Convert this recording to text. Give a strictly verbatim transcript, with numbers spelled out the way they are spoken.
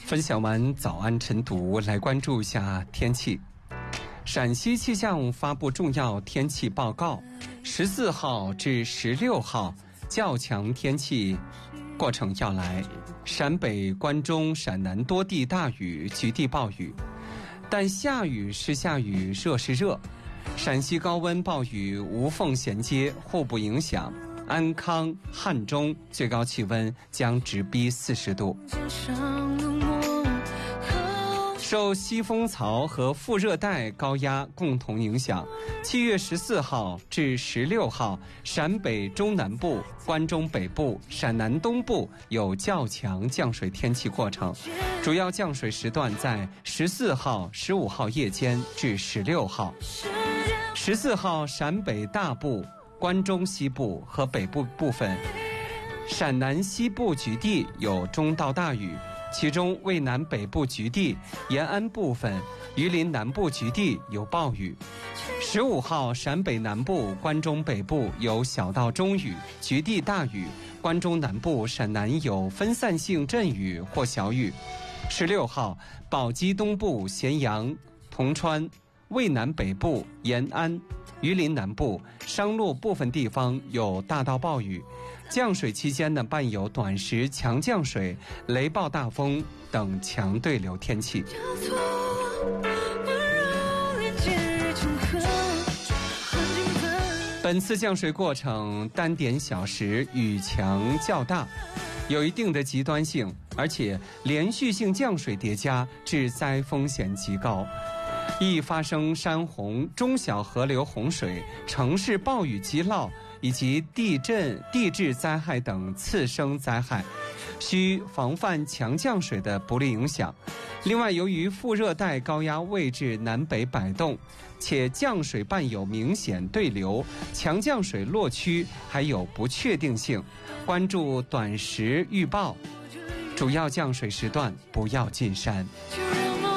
分享完早安晨读，来关注一下天气。陕西气象发布重要天气报告，十四号至十六号较强天气过程要来，陕北、关中、陕南多地大雨，局地暴雨，但下雨是下雨，热是热。陕西高温暴雨无缝衔接，互不影响。安康、汉中最高气温将直逼四十度。受西风槽和副热带高压共同影响，七月十四号至十六号，陕北中南部、关中北部、陕南东部有较强降水天气过程，主要降水时段在十四号、十五号夜间至十六号。十四号，陕北大部、关中西部和北部部分、陕南西部局地有中到大雨。其中渭南北部局地、延安部分、榆林南部局地有暴雨。十五号，陕北南部、关中北部有小到中雨，局地大雨；关中南部、陕南有分散性阵雨或小雨。十六号，宝鸡东部、咸阳、铜川、渭南北部、延安、榆林南部、商洛部分地方有大到暴雨。降水期间呢，伴有短时强降水、雷暴大风等强对流天气。本次降水过程单点小时雨强较大，有一定的极端性，而且连续性降水叠加，致灾风险极高，易发生山洪、中小河流洪水、城市暴雨积涝以及地震、地质灾害等次生灾害，需防范强降水的不利影响。另外，由于副热带高压位置南北摆动，且降水伴有明显对流，强降水落区还有不确定性，关注短时预报，主要降水时段不要进山。